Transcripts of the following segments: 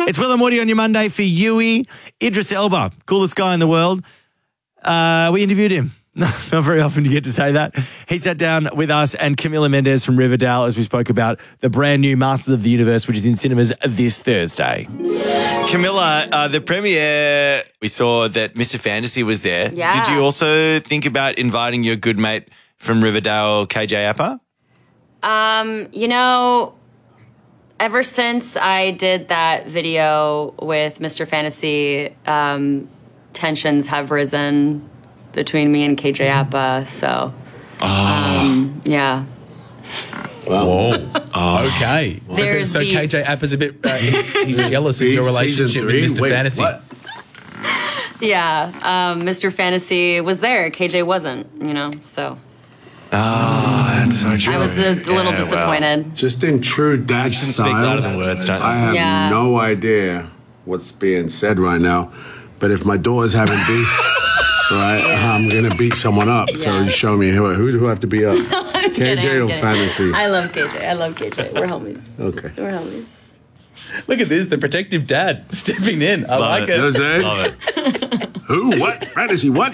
It's Will and Woody on your Monday for Yui. Idris Elba, coolest guy in the world. We interviewed him. Not very often you get to say that. He sat down with us and Camila Mendes from Riverdale as we spoke about the brand new Masters of the Universe, which is in cinemas this Thursday. Camilla, the premiere, we saw that Mr. Fantasy was there. Yeah. Did you also think about inviting your good mate from Riverdale, KJ Apa? You know, ever since I did that video with Mr. Fantasy, tensions have risen between me and KJ Apa, so yeah. Whoa. Okay. There's so beef. KJ Appa's a bit he's jealous of your relationship with Mr. Fantasy. What? Yeah, Mr. Fantasy was there, KJ wasn't, you know, so That's so true. I was just a little disappointed. Just in true dad Actions style. speak louder than words, don't they? I have Yeah. no idea what's being said right now, but if my daughter's having beef, right, I'm gonna beat someone up. So Yeah. you show me who do I have to beat up? I'm kidding, KJ I'm or kidding. Fantasy? I love KJ. We're homies. Okay. We're homies. Look at this, the protective dad stepping in. I like it. it. Does it? Love it. Who? What? Fantasy? What?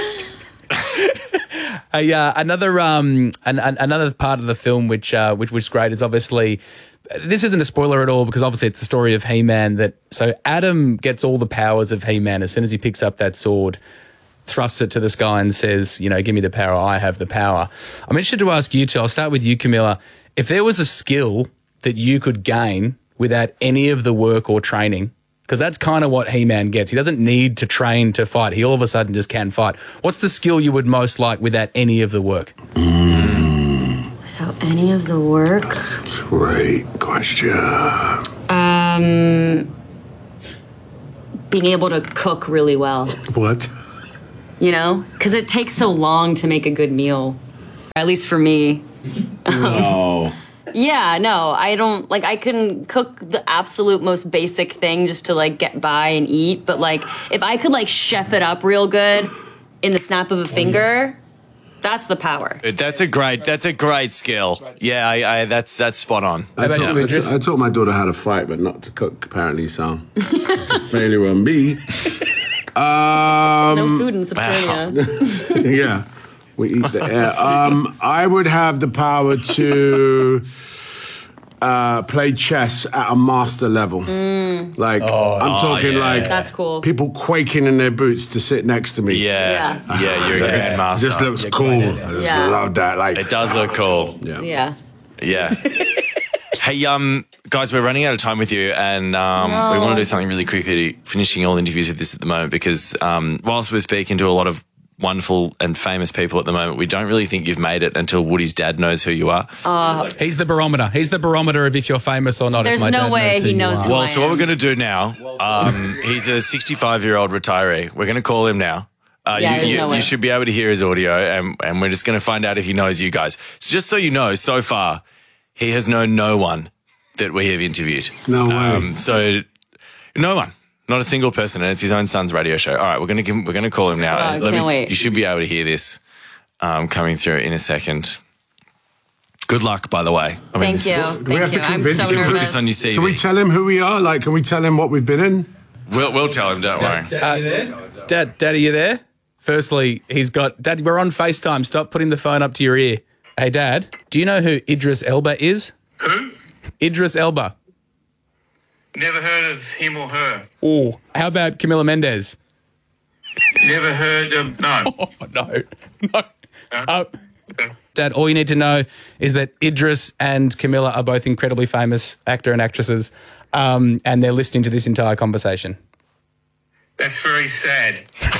Another part of the film which was great is obviously, this isn't a spoiler at all because obviously it's the story of He-Man. So Adam gets all the powers of He-Man as soon as he picks up that sword, thrusts it to the sky and says, you know, give me the power, I have the power. I'm interested to ask you two, I'll start with you, Camilla. If there was a skill that you could gain without any of the work or training, because that's kind of what He-Man gets. He doesn't need to train to fight. He all of a sudden just can fight. What's the skill you would most like without any of the work? Without any of the work? Great question. Being able to cook really well, What? you know? Because it takes so long to make a good meal, at least for me. Oh. Yeah, no, I don't, like, I can cook the absolute most basic thing just to, like, get by and eat, but, like, if I could, like, chef it up real good in the snap of a finger, that's the power. That's a great skill. Yeah, that's spot on. I about you, Idris? taught my daughter how to fight, but not to cook, apparently, so it's a failure on me. No food in Saturnia. Yeah, we eat the air. I would have the power to play chess at a master level. Like, I'm talking like That's cool. people quaking in their boots to sit next to me. Yeah, you're a It grandmaster. just looks cool. I just Yeah. love that. Like, It does look cool. Yeah. Yeah. Hey, guys, we're running out of time with you, and we want to do something really quickly, finishing all interviews with this at the moment, because whilst we're speaking to a lot of wonderful and famous people at the moment, we don't really think you've made it until Woody's dad knows who you are. He's the barometer. He's the barometer of if you're famous or not. There's if my no dad way who he you knows are. who Well, I so what am. we're going to do now, he's a 65-year-old retiree. We're going to call him now. There's no way. You should be able to hear his audio, and we're just going to find out if he knows you guys. So just so you know, so far, he has known no one that we have interviewed. No way. So no one. Not a single person, and it's his own son's radio show. All right, we're going to call him now. Oh, can't wait. You should be able to hear this coming through in a second. Good luck, by the way. Thank you. we have Thank you. to I'm convince so him. Put nervous. this on your CV. Can we tell him who we are? Like, can we tell him what we've been in? We'll tell him. Don't worry. Dad, are you there? Firstly, Dad, we're on FaceTime. Stop putting the phone up to your ear. Hey, Dad, do you know who Idris Elba is? Who? Idris Elba. Never heard of him or her. Oh, how about Camila Mendes? Never heard of, no. Oh, no. Okay. Dad, all you need to know is that Idris and Camilla are both incredibly famous actor and actresses, and they're listening to this entire conversation. That's very sad.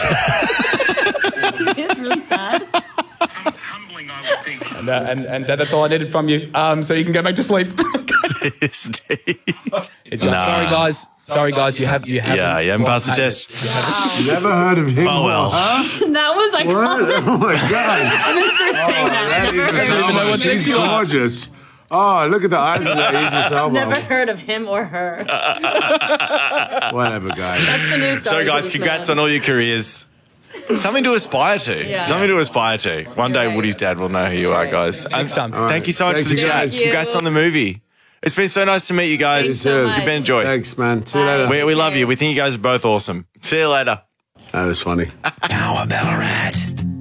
It's really sad. Humbling, I would think. And Dad, that's all I needed from you, so you can go back to sleep. Steve. Sorry, guys. You haven't. Yeah, you haven't passed the test. Never heard of him. Oh, well. That was like, What? Oh my God. I'm going to start saying that. Never Idris heard, even know what Elba, sex she's you are. gorgeous. Oh, look at the eyes of that Idris Elba. never heard of him or her. Whatever, guys. That's the news. So, guys, congrats on all your careers. Something to aspire to. Yeah. Something to aspire to. One day, Right. Woody's dad will know who you are, guys. Next time. Thank you so much Thank for the you, chat. guys. Congrats on the movie. It's been so nice to meet you guys. Thanks so much. You've been a joy. Thanks, man. See you Bye. later. We love you. We think you guys are both awesome. See you later. That was funny. Power Ballarat.